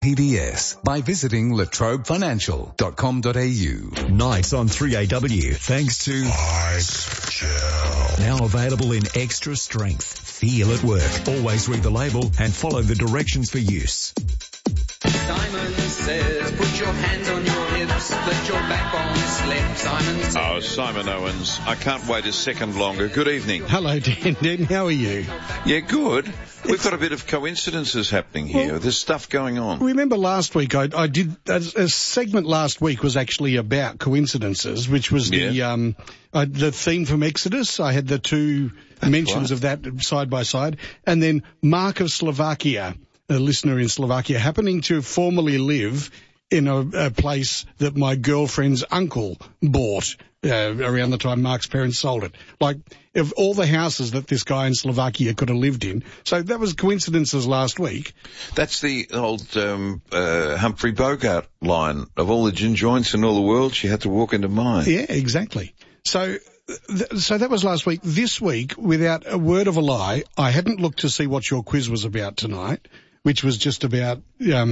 PBS by visiting latrobefinancial.com.au. Nights on 3AW, thanks to Ice Gel. Now available in extra strength. Feel at work. Always read the label and follow the directions for use. Simon says, put your hand on your hips, let your backbone slip. Simon says. Oh, Simon Owens, I can't wait a second longer. Good evening. Hello, Dan. How are you? Yeah, good. We've got a bit of coincidences happening here. There's stuff going on. Remember last week I did a segment last week was actually about coincidences, which was the theme from Exodus. I had the two mentions of that side by side, and then Mark of Slovakia, a listener in Slovakia, happening to formerly live in a place that my girlfriend's uncle bought around the time Mark's parents sold it. Like, of all the houses that this guy in Slovakia could have lived in. So that was coincidences last week. That's the old Humphrey Bogart line. Of all the gin joints in all the world, she had to walk into mine. Yeah, exactly. So that was last week. This week, without a word of a lie, I hadn't looked to see what your quiz was about tonight, which was just about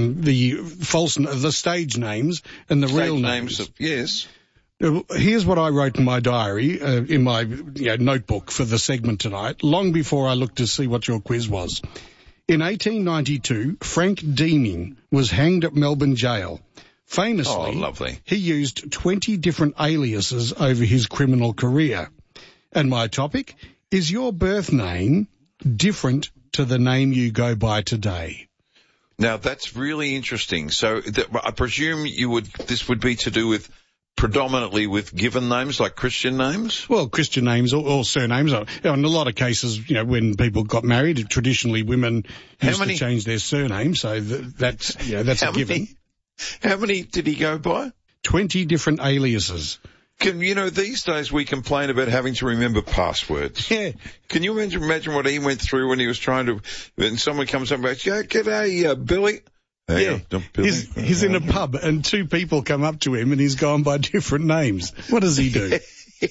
the stage names and the real names. Yes. Here's what I wrote in my diary, in my notebook for the segment tonight, long before I looked to see what your quiz was. In 1892, Frank Deeming was hanged at Melbourne jail. Famously, lovely. He used 20 different aliases over his criminal career. And my topic is your birth name different to the name you go by today? Now, that's really interesting. So I presume this would be to do with predominantly with given names like Christian names? Well, Christian names or surnames. In a lot of cases, when people got married, traditionally women used to change their surname, so that's a given. How many did he go by? 20 different aliases. These days we complain about having to remember passwords. Yeah. Can you imagine what he went through when he was trying to, and someone comes up and goes, g'day, Billy. He's in a pub and two people come up to him and he's gone by different names. What does he do?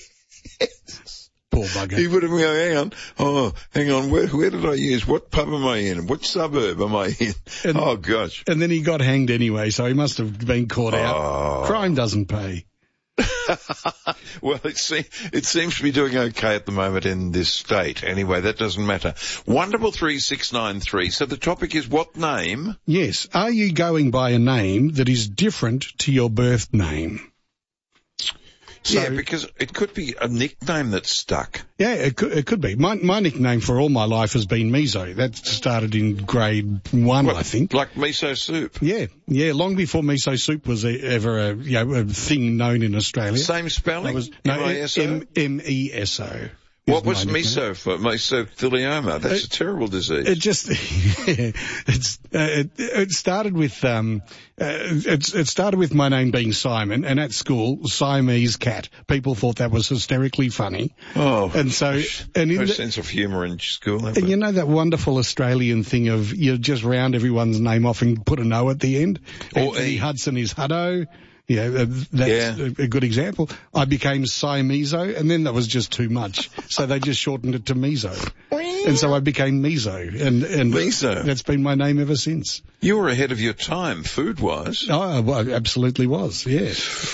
Poor bugger. He would have gone, hang on, where did I use? What pub am I in? What suburb am I in? Oh, gosh. And then he got hanged anyway, so he must have been caught out. Crime doesn't pay. Well, it seems to be doing okay at the moment in this state. Anyway, that doesn't matter. 133 So the topic is what name? Yes. Are you going by a name that is different to your birth name? So, because it could be a nickname that's stuck. Yeah, it could be. My nickname for all my life has been Miso. That started in grade 1, I think. Like miso soup? Yeah, long before miso soup was ever a thing known in Australia. Same spelling? M-E-S-O. M-E-S-O. What was miso for? Mesothelioma. That's a terrible disease. It started with it started with my name being Simon, and at school, Siamese cat. People thought that was hysterically funny. Oh, and so no sense of humour in school. And you know that wonderful Australian thing of you just round everyone's name off and put an O at the end. Or Anthony Hudson is Huddo. That's a good example. I became Siameso, and then that was just too much. So they just shortened it to Miso. And so I became Miso. And Miso. That's been my name ever since. You were ahead of your time, food-wise. Oh, well, I absolutely was, yeah.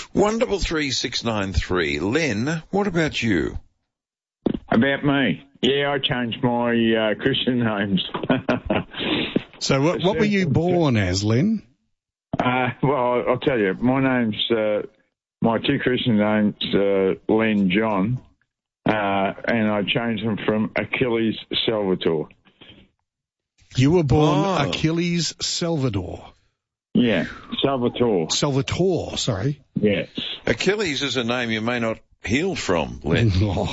133 Len, what about you? About me? Yeah, I changed my Christian names. So what were you born as, Len? Well, I'll tell you, my name's, my two Christian names, Len John, and I changed them from Achilles Salvatore. You were born Achilles Salvador. Yeah, Salvatore. Salvatore, sorry. Yes. Achilles is a name you may not heal from, Len.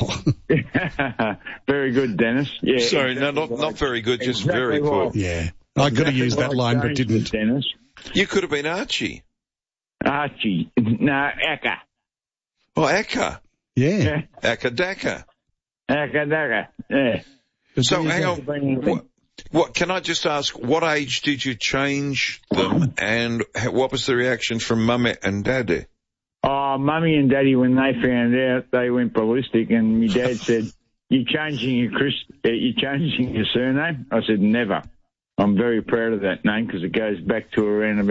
Very good, Dennis. Yeah. Sorry, exactly. No, not very good, just very poor. Yeah. I could have used that line, but didn't. Dennis. You could have been Archie. Archie. No, Akka. Oh, Akka. Yeah. Akka-daka. Akka-daka, yeah. So, hang on. What, can I just ask, what age did you change them, and what was the reaction from Mummy and Daddy? Oh, Mummy and Daddy, when they found out, they went ballistic, and my dad said, you're changing your surname? I said, never. I'm very proud of that name because it goes back to around about